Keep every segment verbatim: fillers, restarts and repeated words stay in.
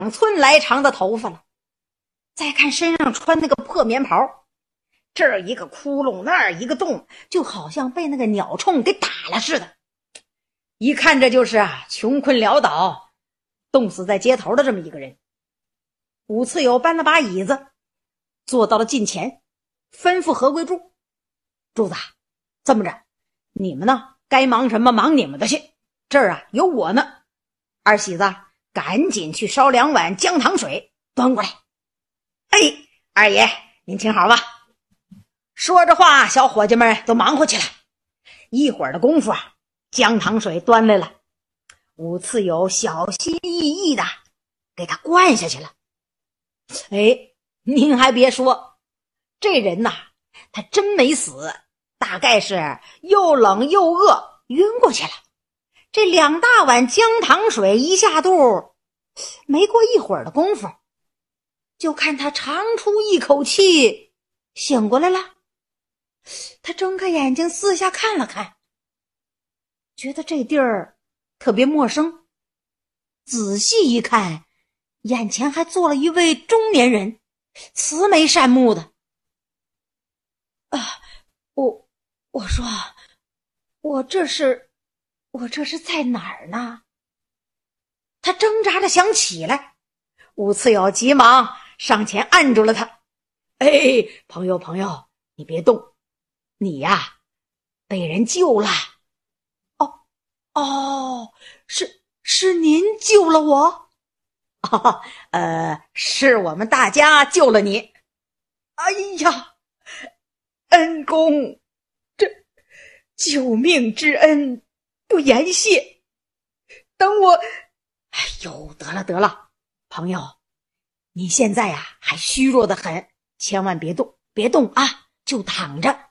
寸来长的头发了。再看身上穿那个破棉袍，这儿一个窟窿，那儿一个洞，就好像被那个鸟虫给打了似的。一看这就是啊，穷困潦倒，冻死在街头的这么一个人。武次友搬了把椅子，坐到了近前，吩咐何贵柱：柱子，这么着，你们呢，该忙什么忙你们的去，这儿啊有我呢。二喜子，赶紧去烧两碗姜糖水，端过来。哎，二爷，您请好吧。说着话，小伙计们都忙活起来。一会儿的功夫啊，姜糖水端来了，武次友小心翼翼的给他灌下去了。哎，您还别说，这人呐，他真没死，大概是又冷又饿晕过去了。这两大碗姜糖水一下肚，没过一会儿的功夫，就看他长出一口气，醒过来了。他睁开眼睛四下看了看，觉得这地儿特别陌生。仔细一看，眼前还坐了一位中年人，慈眉善目的。啊，我我说，我这是我这是在哪儿呢？他挣扎着想起来，武次友急忙上前按住了他。哎，朋友朋友，你别动，你呀被人救了。哦哦，是是您救了我？哦，呃，是我们大家救了你。哎呀，恩公，这救命之恩不言谢。等我，哎呦，得了得了，朋友，你现在呀还虚弱得很，千万别动，别动啊，就躺着。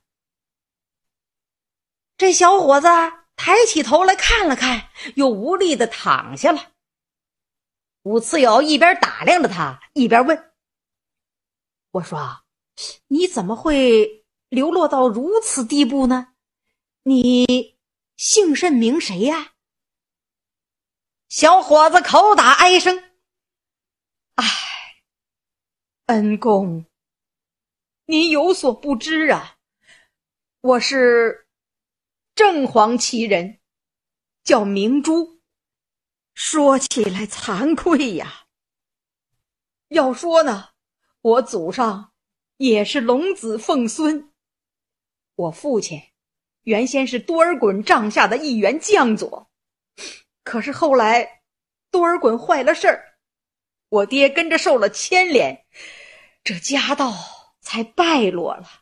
这小伙子抬起头来看了看，又无力地躺下了。武次友一边打量着他，一边问：我说，你怎么会流落到如此地步呢？你姓甚名谁呀？小伙子口打哀声：唉，恩公，您有所不知啊，我是正黄旗人，叫明珠。说起来惭愧呀，要说呢，我祖上也是龙子凤孙。我父亲原先是多尔衮帐下的一员将佐，可是后来多尔衮坏了事儿，我爹跟着受了牵连，这家道才败落了。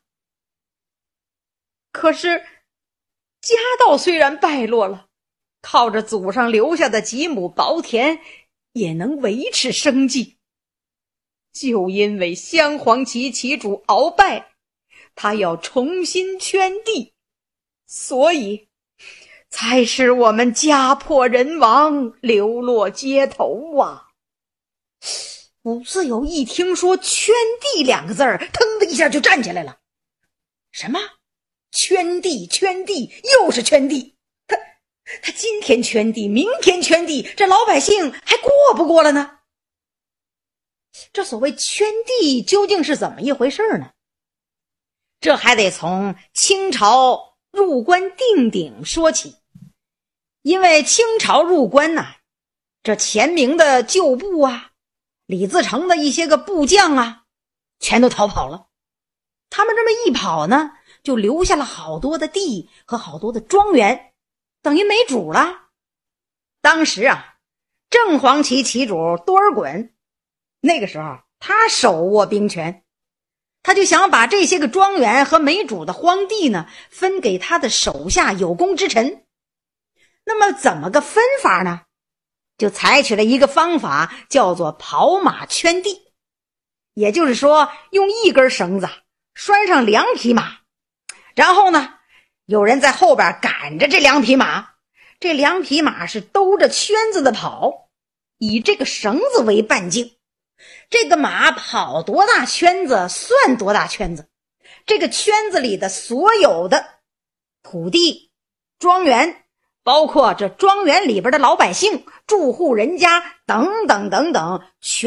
可是家道虽然败落了，靠着祖上留下的几亩薄田也能维持生计。就因为镶黄旗旗主鳌拜，他要重新圈地，所以才使我们家破人亡，流落街头啊。武次友一听说圈地两个字儿，腾的一下就站起来了。什么？圈地圈地又是圈地，他他今天圈地，明天圈地，这老百姓还过不过了呢？这所谓圈地究竟是怎么一回事呢？这还得从清朝入关定鼎说起。因为清朝入关呐、啊，这前明的旧部啊，李自成的一些个部将啊，全都逃跑了。他们这么一跑呢，就留下了好多的地和好多的庄园，等于没主了。当时啊，正黄旗旗主多尔衮那个时候他手握兵权，他就想把这些个庄园和没主的荒地呢分给他的手下有功之臣。那么怎么个分法呢？就采取了一个方法，叫做跑马圈地。也就是说，用一根绳子拴上两匹马，然后呢有人在后边赶着这两匹马，这两匹马是兜着圈子的跑，以这个绳子为半径。这个马跑多大圈子算多大圈子，这个圈子里的所有的土地、庄园，包括这庄园里边的老百姓、住户人家等等等等，全